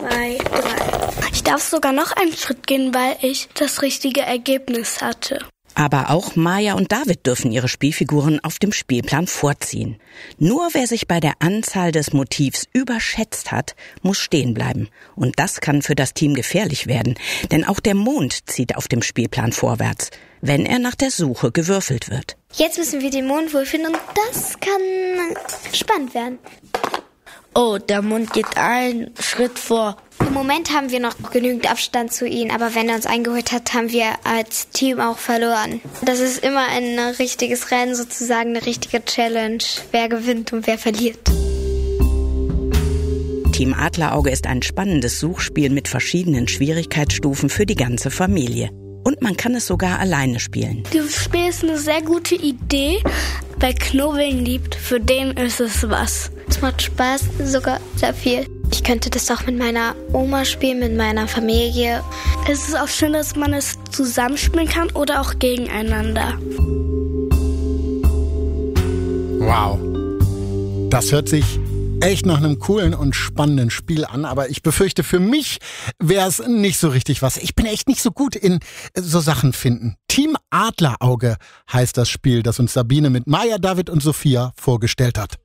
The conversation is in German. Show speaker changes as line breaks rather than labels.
2, 3. Ich darf sogar noch einen Schritt gehen, weil ich das richtige Ergebnis hatte.
Aber auch Maja und David dürfen ihre Spielfiguren auf dem Spielplan vorziehen. Nur wer sich bei der Anzahl des Motivs überschätzt hat, muss stehen bleiben. Und das kann für das Team gefährlich werden, denn auch der Mond zieht auf dem Spielplan vorwärts, wenn er nach der Suche gewürfelt wird.
Jetzt müssen wir den Mond wohl finden und das kann spannend werden.
Oh, der Mond geht einen Schritt vor.
Im Moment haben wir noch genügend Abstand zu ihm, aber wenn er uns eingeholt hat, haben wir als Team auch verloren. Das ist immer ein richtiges Rennen, sozusagen eine richtige Challenge, wer gewinnt und wer verliert.
Team Adlerauge ist ein spannendes Suchspiel mit verschiedenen Schwierigkeitsstufen für die ganze Familie. Und man kann es sogar alleine spielen.
Dieses Spiel ist eine sehr gute Idee. Wer Knobeln liebt, für den ist es was.
Es macht Spaß, sogar sehr viel. Ich könnte das auch mit meiner Oma spielen, mit meiner Familie.
Es ist auch schön, dass man es zusammenspielen kann oder auch gegeneinander.
Wow. Das hört sich echt nach einem coolen und spannenden Spiel an, aber ich befürchte, für mich wäre es nicht so richtig was. Ich bin echt nicht so gut in so Sachen finden. Team Adlerauge heißt das Spiel, das uns Sabine mit Maja, David und Sophia vorgestellt hat.